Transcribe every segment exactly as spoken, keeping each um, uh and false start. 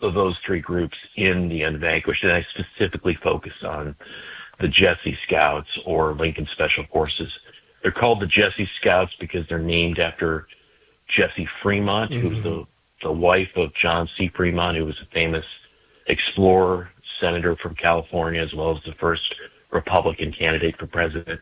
of those three groups in the Unvanquished, and I specifically focus on the Jesse Scouts or Lincoln Special Forces. They're called the Jesse Scouts because they're named after Jessie Fremont, mm-hmm. who was the, the wife of John C. Fremont, who was a famous explorer, senator from California, as well as the first Republican candidate for president.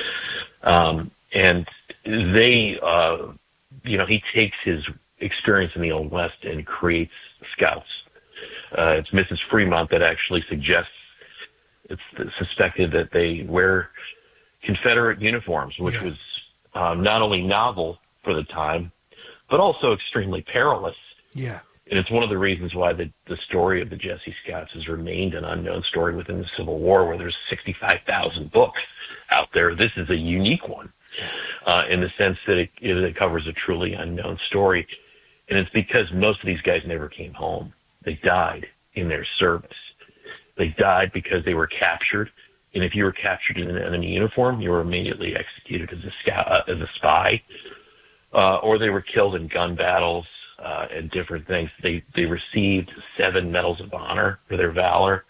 Um, and they, uh, you know, he takes his experience in the Old West and creates scouts. Uh, it's Missus Fremont that actually suggests, it's suspected that they wear Confederate uniforms, which yeah. was um, not only novel for the time, but also extremely perilous. Yeah. And it's one of the reasons why the, the story of the Jesse Scouts has remained an unknown story within the Civil War, where there's sixty-five thousand books out there. This is a unique one uh, in the sense that it, it covers a truly unknown story. And it's because most of these guys never came home. They died in their service. They died because they were captured. And if you were captured in an enemy uniform, you were immediately executed as a scout, uh, as a spy, uh, or they were killed in gun battles uh, and different things. They they received seven medals of honor for their valor,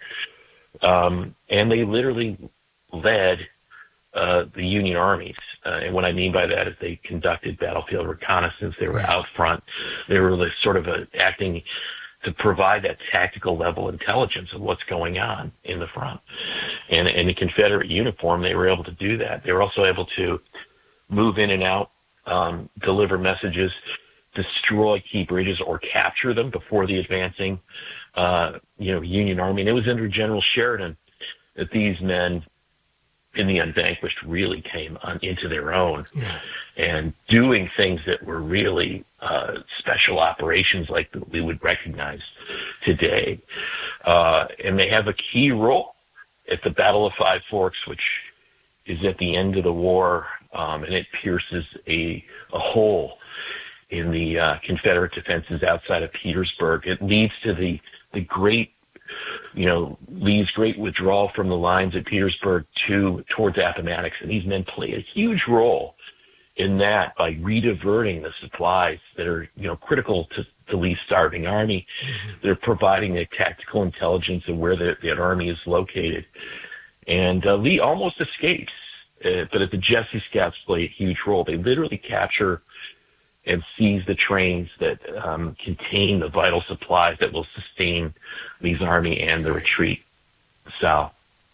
um, and they literally led uh, the Union armies. Uh, and what I mean by that is they conducted battlefield reconnaissance. They were out front. They were like sort of a, acting to provide that tactical level intelligence of what's going on in the front. And in the Confederate uniform, they were able to do that. They were also able to move in and out, um, deliver messages, destroy key bridges or capture them before the advancing, uh, you know, Union Army. And it was under General Sheridan that these men in the Unvanquished really came on into their own yeah. and doing things that were really uh, special operations like that we would recognize today. Uh, and they have a key role at the Battle of Five Forks, which is at the end of the war, um, and it pierces a, a hole in the uh, Confederate defenses outside of Petersburg. It leads to the, the great you know, Lee's great withdrawal from the lines at Petersburg to towards Appomattox, and these men play a huge role in that by rediverting the supplies that are, you know, critical to, to Lee's starving army. Mm-hmm. They're providing the tactical intelligence of where the, that army is located. And uh, Lee almost escapes, uh, but the Jesse Scouts play a huge role. They literally capture and seize the trains that um, contain the vital supplies that will sustain Lee's army and the retreat south.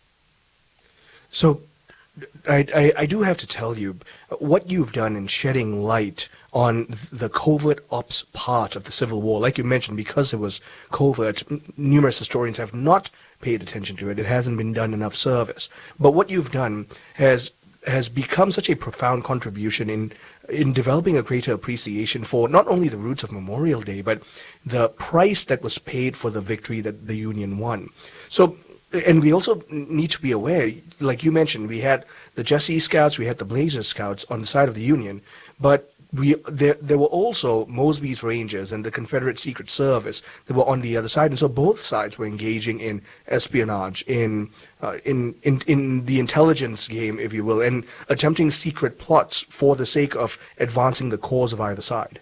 So I, I, I do have to tell you, what you've done in shedding light on the covert ops part of the Civil War, like you mentioned, because it was covert, numerous historians have not paid attention to it. It hasn't been done enough service. But what you've done has has become such a profound contribution in in developing a greater appreciation for not only the roots of Memorial Day, but the price that was paid for the victory that the Union won. So, and we also need to be aware, like you mentioned, we had the Jesse Scouts, we had the Blazer Scouts on the side of the Union, but we there there were also Mosby's Rangers and the Confederate Secret Service that were on the other side, and so both sides were engaging in espionage, in uh, in in in the intelligence game, if you will, and attempting secret plots for the sake of advancing the cause of either side.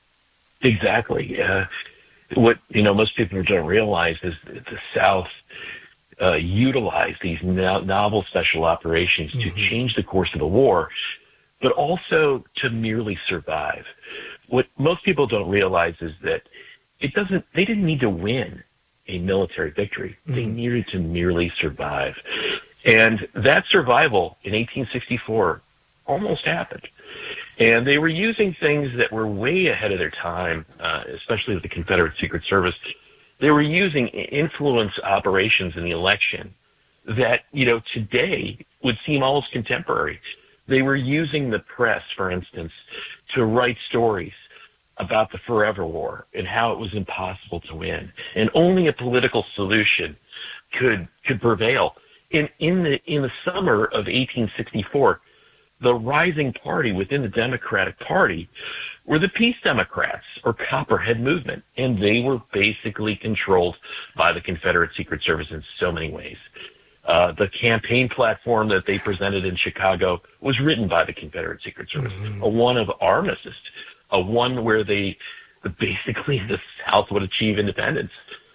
Exactly. Uh, what you know, most people don't realize is that the South uh, utilized these no- novel special operations mm-hmm. to change the course of the war, but also to merely survive. What most people don't realize is that it doesn't, they didn't need to win a military victory. Mm-hmm. They needed to merely survive. And that survival in eighteen sixty-four almost happened. And they were using things that were way ahead of their time, uh, especially with the Confederate Secret Service. They were using influence operations in the election that, you know, today would seem almost contemporary. They were using the press, for instance, to write stories about the Forever War and how it was impossible to win. And only a political solution could could prevail. In in the in the summer of eighteen sixty-four, the rising party within the Democratic Party were the Peace Democrats, or Copperhead Movement, and they were basically controlled by the Confederate Secret Service in so many ways. Uh, the campaign platform that they presented in Chicago was written by the Confederate Secret Service, mm-hmm. a one of armistice, a one where they basically the South would achieve independence